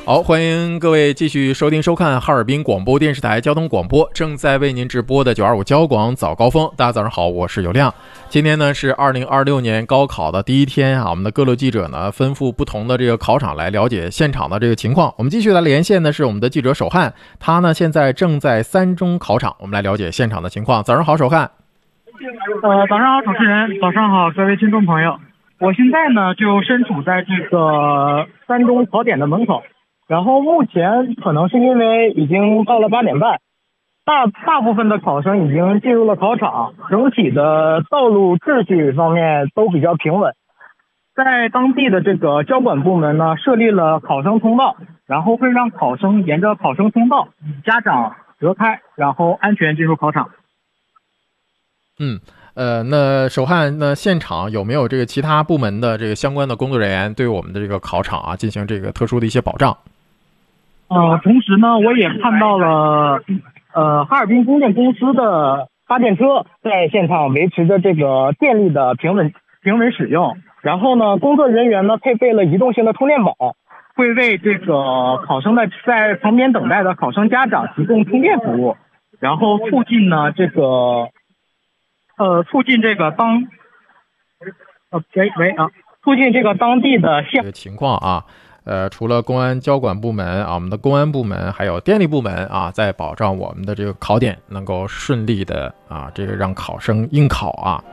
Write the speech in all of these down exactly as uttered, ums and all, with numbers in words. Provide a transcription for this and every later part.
好，欢迎各位继续收听收看哈尔滨广播电视台交通广播正在为您直播的九二五交广早高峰。大家早上好，我是有亮。今天呢是二零二六年高考的第一天啊，我们的各路记者呢吩咐不同的这个考场来了解现场的这个情况。我们继续来连线的是我们的记者守汉，他呢现在正在三中考场，我们来了解现场的情况。早上好，守汉。 呃，早上好，主持人，早上好，各位听众朋友。我现在呢就身处在这个三中考点的门口。然后目前可能是因为已经到了八点半，大大部分的考生已经进入了考场，整体的道路秩序方面都比较平稳。在当地的这个交管部门呢，设立了考生通道，然后会让考生沿着考生通道与家长隔开，然后安全进入考场。 嗯。呃，那守汉，那现场有没有这个其他部门的这个相关的工作人员对我们的这个考场啊进行这个特殊的一些保障？ 呃，同时呢，我也看到了，呃，哈尔滨供电公司的发电车在现场维持着这个电力的平稳平稳使用。然后呢，工作人员呢配备了移动性的充电宝，会为这个考生的在旁边等待的考生家长提供充电服务，然后促进呢这个，呃，促进这个当，呃，喂喂啊，促进这个当地的现情况啊。呃，除了公安交管部门啊，我们的公安部门还有电力部门啊，在保障我们的这个考点能够顺利的啊，这个让考生应考啊。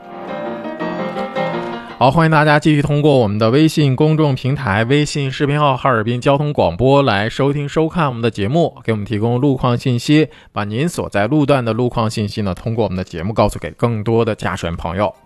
好，欢迎大家继续通过我们的微信公众平台、微信视频号哈尔滨交通广播来收听收看我们的节目，给我们提供路况信息，把您所在路段的路况信息呢，通过我们的节目告诉给更多的驾驶员朋友。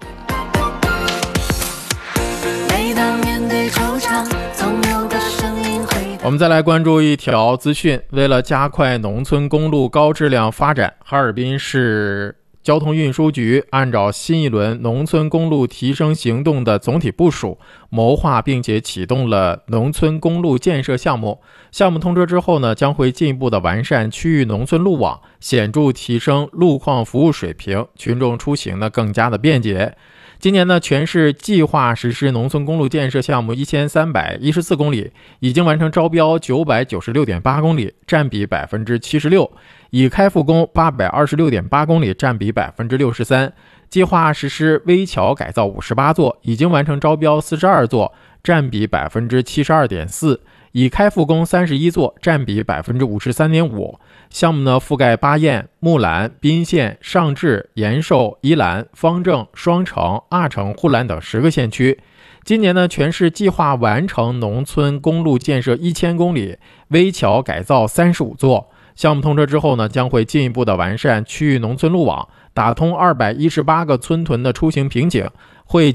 每当面对惆怅，总有个声音会。我们再来关注一条资讯，为了加快农村公路高质量发展，哈尔滨市交通运输局按照新一轮农村公路提升行动的总体部署，谋划并且启动了农村公路建设项目。项目通车之后呢，将会进一步的完善区域农村路网，显著提升路况服务水平，群众出行呢更加的便捷。今年呢，全市计划实施农村公路建设项目一千三百一十四公里，已经完成招标九百九十六点八公里，占比百分之七十六，已开复工八百二十六点八公里，占比百分之六十三。计划实施危桥改造五十八座，已经完成招标四十二座，占比百分之七十二点四，已开复工三十一座，占比百分之五十三点五。项目呢覆盖巴彦、木兰、宾县、上治、延寿、宜兰、方正、双城、阿城、呼兰等十个县区。今年呢，全市计划完成农村公路建设一千公里，危桥改造三十五座。项目通车之后呢，将会进一步的完善区域农村路网，打通二百一十八个村屯的出行瓶颈，会